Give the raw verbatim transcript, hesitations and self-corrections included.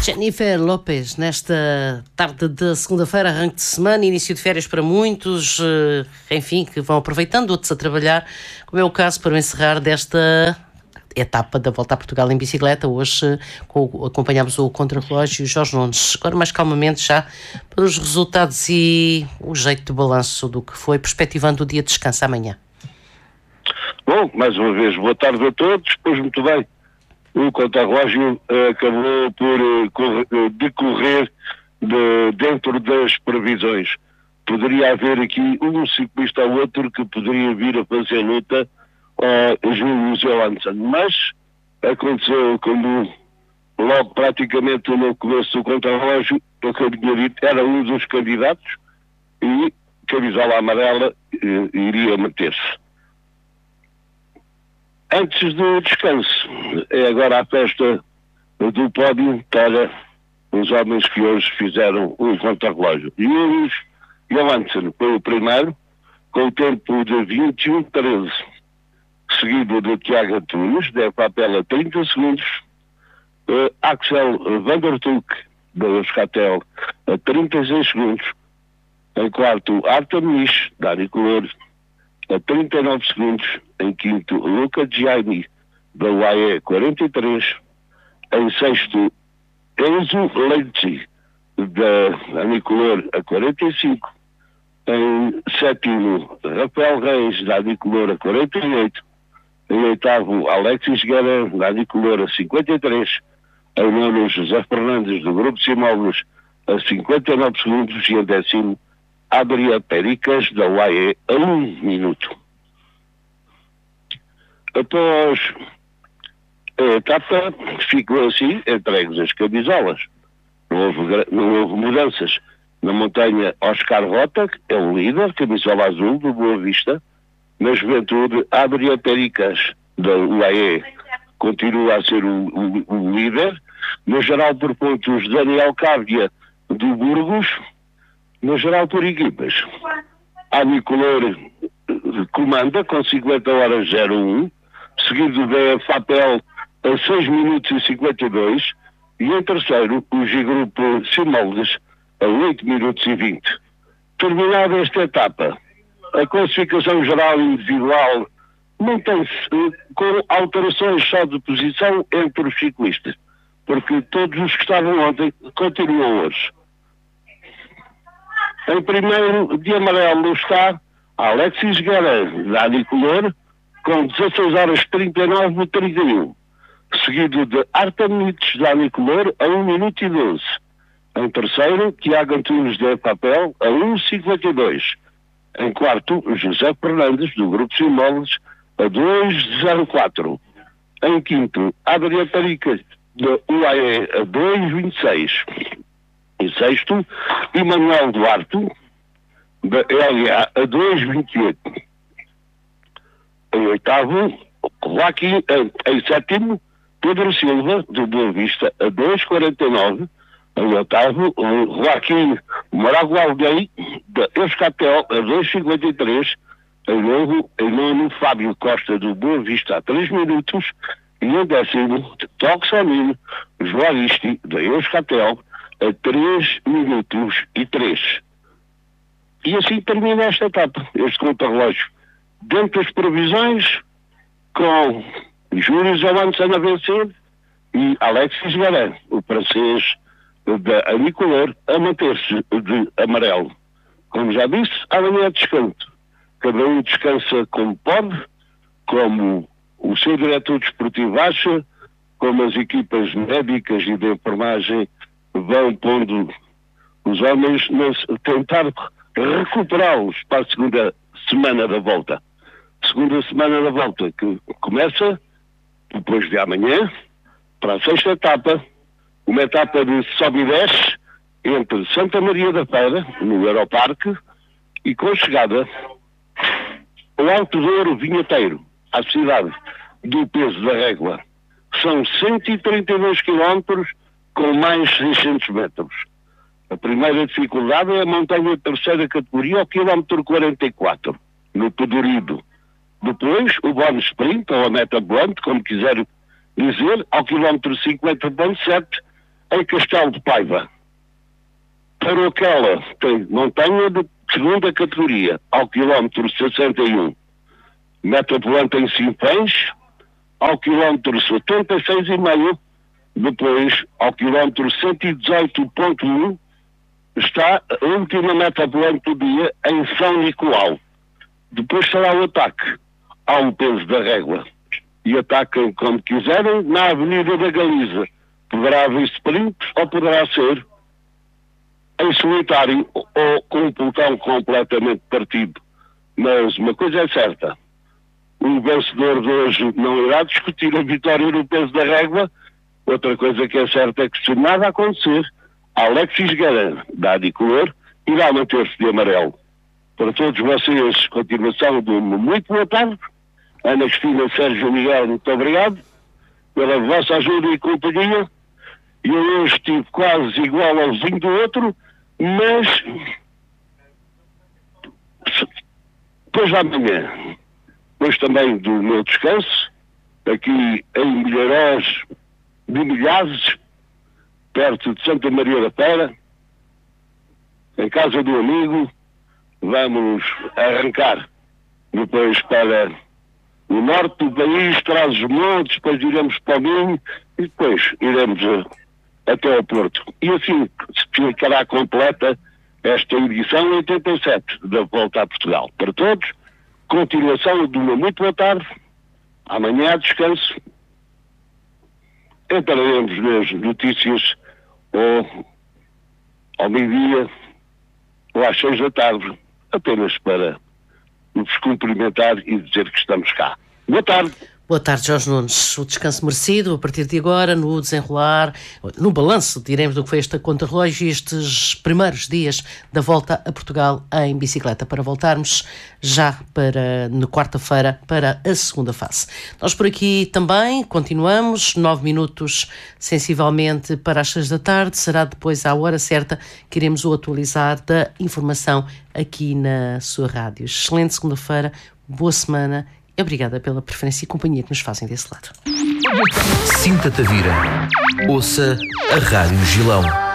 Jennifer Lopez, nesta tarde de segunda-feira, arranque de semana, início de férias para muitos, enfim, que vão aproveitando, outros a trabalhar, como é o caso para encerrar desta etapa da Volta a Portugal em bicicleta. Hoje com, acompanhamos o contrarrelógio Jorge Nunes. Agora mais calmamente já para os resultados e o jeito de balanço do que foi, perspectivando o dia de descanso amanhã. Bom, mais uma vez, boa tarde a todos, pois muito bem. O contrarrelógio uh, acabou por uh, correr, uh, decorrer de, dentro das previsões. Poderia haver aqui um ciclista ou outro que poderia vir a fazer luta ao Júlio Johansson, mas aconteceu como logo praticamente no começo do contrarrelógio, o que eu tinha dito, era um dos candidatos e camisola amarela uh, iria meter-se. Antes do descanso, é agora a festa do pódio para os homens que hoje fizeram o contrarrelógio. E o Johansson foi o primeiro, com o tempo de vinte e um treze, seguido de Tiago Antunes, de papel a trinta segundos, uh, Axel Van der Tuuk, da Euskaltel, a trinta e seis segundos, em quarto, Artem Nish, da Aricolor, a trinta e nove segundos, em quinto, Luca Gianni, da U A E, quarenta e três, em sexto, Enzo Leite, da Anicolor, a quarenta e cinco, em sétimo, Rafael Reis, da Anicolor, a quarenta e oito, em oitavo, Alexis Guerra, da Anicolor, a cinquenta e três, em nono, José Fernandes, do Grupo Simóveis, a cinquenta e nove segundos, e em décimo, Adria Pericas, da U A E, a um minuto. Após a etapa, ficou assim entregues as camisolas. Não houve, não houve mudanças. Na montanha, Oscar Rota, que é o líder, camisola azul, do Boa Vista. Na juventude, Adria Pericas, da U A E, continua a ser o, o, o líder. No geral por pontos, Daniel Cávia, do Burgos. No geral por equipas, a Anicolor comanda com cinquenta horas zero um, seguido da Fapel a seis minutos e cinquenta e dois, e em terceiro o G-Grupo Simoldes a oito minutos e vinte. Terminada esta etapa, a classificação geral individual mantém-se com alterações só de posição entre os ciclistas, porque todos os que estavam ontem continuam hoje. Em primeiro, de amarelo está Alexis Guerra, da Anicolor, com dezasseis horas trinta e nove e trinta e um. Seguido de Artem Nish, da Anicolor, a um minuto e doze. Em terceiro, Tiago Antunes, de Papel, a um cinquenta e dois. Em quarto, José Fernandes, do Grupo Simóveis, a dois zero quatro. Em quinto, Adria Pericas, da U A E, a dois vinte e seis. Em sexto, Emanuel Duarte, da L A, a dois vinte e oito. Em oitavo, Joaquim, em, em sétimo, Pedro Silva, do Boa Vista, a dois quarenta e nove. Em oitavo, Joaquim Moragualdei, da Euskaltel, a dois cinquenta e três. Em novo, em nono, Fábio Costa, do Boa Vista, a três minutos. E em décimo, Toxamino Joaristi, da Euskaltel, a três minutos e três. E assim termina esta etapa, este contrarrelógio. Dentro das previsões, com Júlio Johansson a vencer e Alexis Guerra, o francês da Anicolor, a manter-se de amarelo. Como já disse, amanhã é descanso. Cada um descansa como pode, como o seu diretor desportivo acha, como as equipas médicas e de enfermagem vão pondo os homens a tentar recuperá-los para a segunda semana da volta. Segunda semana da volta que começa depois de amanhã, para a sexta etapa, uma etapa de sobe e desce entre Santa Maria da Feira, no Aeroparque, e com chegada ao Alto Douro Vinheteiro, à cidade do Peso da Régua. São cento e trinta e dois quilómetros com mais seiscentos metros. A primeira dificuldade é a montanha de terceira categoria, ao quilómetro quarenta e quatro, no Pedorido. Depois, o bónus sprint, ou a meta blunt, como quiser dizer, ao quilómetro cinquenta ponto sete, em Castelo de Paiva. Para aquela tem montanha de segunda categoria, ao quilómetro sessenta e um. Meta volante em Sinfãs, ao quilómetro setenta e seis vírgula cinco. Depois, ao quilómetro cento e dezoito vírgula um, está a última meta volante do dia em São Nicolau. Depois será o ataque ao peso da régua. E atacam como quiserem na Avenida da Galiza. Poderá haver sprints ou poderá ser em solitário ou com um pelotão completamente partido. Mas uma coisa é certa. O vencedor de hoje não irá discutir a vitória no peso da régua. Outra coisa que é certa é que, se nada acontecer, Alexis Guerin, da Adicolor, irá manter-se de amarelo. Para todos vocês, continuação de uma muito boa tarde. Ana Cristina, Sérgio Miguel, muito obrigado pela vossa ajuda e companhia. Eu hoje estive quase igual ao vizinho do outro, mas depois da manhã, depois também do meu descanso, aqui em Milharóis de Milhazes, perto de Santa Maria da Feira, em casa do amigo, vamos arrancar depois para o norte do país, traz os montes, depois iremos para o Minho e depois iremos até ao Porto. E assim ficará completa esta edição oitenta e sete da Volta a Portugal. Para todos, continuação de uma muito boa tarde. Amanhã, descanso. Entraremos nas notícias ou ao meio-dia ou às seis da tarde, apenas para nos cumprimentar e dizer que estamos cá. Boa tarde. Boa tarde, Jorge Nunes. O descanso merecido, a partir de agora, no desenrolar, no balanço, diremos, do que foi esta conta-relógio e estes primeiros dias da volta a Portugal em bicicleta, para voltarmos já para, na quarta-feira, para a segunda fase. Nós por aqui também continuamos, nove minutos sensivelmente para as seis da tarde, será depois à hora certa que iremos o atualizar da informação aqui na sua rádio. Excelente segunda-feira, boa semana. Obrigada pela preferência e companhia que nos fazem desse lado. Sinta-te a Vira. Ouça a Rádio Gilão.